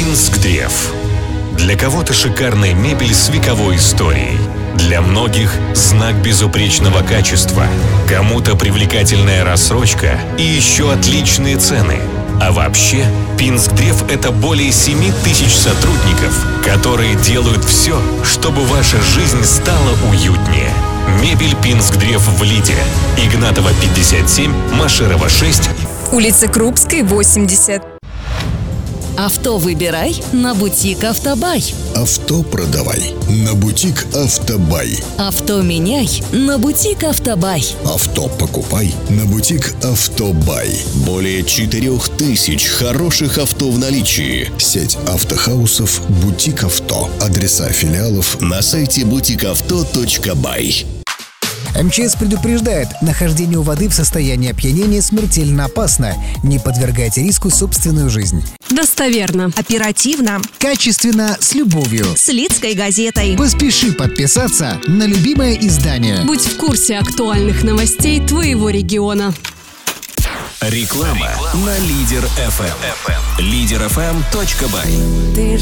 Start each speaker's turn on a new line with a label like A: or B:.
A: Пинск-Древ. Для кого-то шикарная мебель с вековой историей. Для многих знак безупречного качества. Кому-то привлекательная рассрочка и еще отличные цены. А вообще, Пинск-Древ — это более 7000 сотрудников, которые делают все, чтобы ваша жизнь стала уютнее. Мебель Пинск-Древ в Лиде. Игнатова, 57, Машерова, 6.
B: Улица Крупской, 80.
C: Авто выбирай на бутик «Автобай».
D: Авто продавай на бутик «Автобай».
C: Авто меняй на бутик «Автобай».
D: Авто покупай на бутик «Автобай».
E: Более 4000 хороших авто в наличии.
D: Сеть автохаусов «Бутик Авто». Адреса филиалов
E: На сайте butikavto.by.
F: МЧС предупреждает, нахождение у воды в состоянии опьянения смертельно опасно. Не подвергайте риску собственную жизнь.
G: Достоверно.
H: Оперативно.
F: Качественно, с любовью.
H: С Лидской газетой.
F: Поспеши подписаться на любимое издание.
G: Будь в курсе актуальных новостей твоего региона.
A: Реклама на Лидер FM. Лидерfm.by.